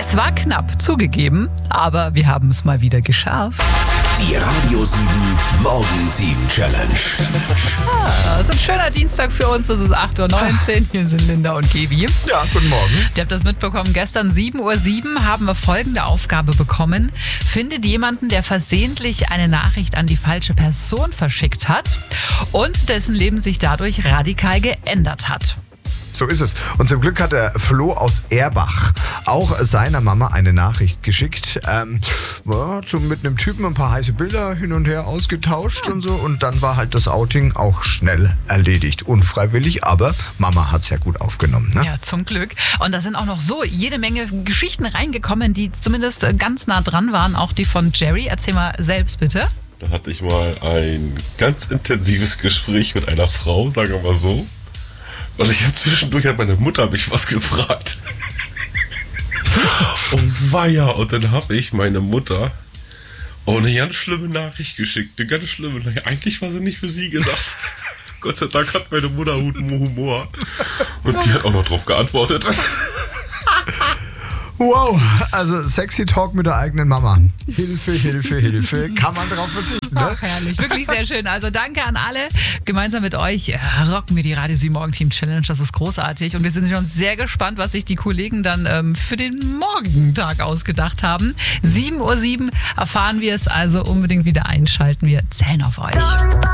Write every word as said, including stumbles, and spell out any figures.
Es war knapp, zugegeben, aber wir haben es mal wieder geschafft. Die Radio sieben Morgenteam Challenge. Ah, es ist ein schöner Dienstag für uns, es ist acht Uhr neunzehn, hier sind Linda und Gaby. Ja, guten Morgen. Ihr habt das mitbekommen, gestern sieben Uhr sieben haben wir folgende Aufgabe bekommen. Findet jemanden, der versehentlich eine Nachricht an die falsche Person verschickt hat und dessen Leben sich dadurch radikal geändert hat. So ist es. Und zum Glück hat der Flo aus Erbach auch seiner Mama eine Nachricht geschickt. Ähm, ja, so mit einem Typen ein paar heiße Bilder hin und her ausgetauscht und so. Und dann war halt das Outing auch schnell erledigt. Unfreiwillig, aber Mama hat es ja gut aufgenommen. Ne? Ja, zum Glück. Und da sind auch noch so jede Menge Geschichten reingekommen, die zumindest ganz nah dran waren. Auch die von Jerry. Erzähl mal selbst bitte. Da hatte ich mal ein ganz intensives Gespräch mit einer Frau, sagen wir mal so. Und ich habe zwischendurch hat meine Mutter mich was gefragt. Und weia, und dann habe ich meine Mutter oh, eine ganz schlimme Nachricht geschickt. Eine ganz schlimme Nachricht. Eigentlich war sie nicht für sie gedacht. Gott sei Dank hat meine Mutter Humor. Und die hat auch noch drauf geantwortet. Wow, also sexy Talk mit der eigenen Mama. Hilfe, Hilfe, Hilfe. Kann man drauf verzichten, ne? Ach, herrlich. Wirklich sehr schön. Also danke an alle. Gemeinsam mit euch äh, rocken wir die Radio sieben Morgenteam Challenge. Das ist großartig. Und wir sind schon sehr gespannt, was sich die Kollegen dann ähm, für den Morgentag ausgedacht haben. sieben Uhr sieben erfahren wir es. Also unbedingt wieder einschalten. Wir zählen auf euch.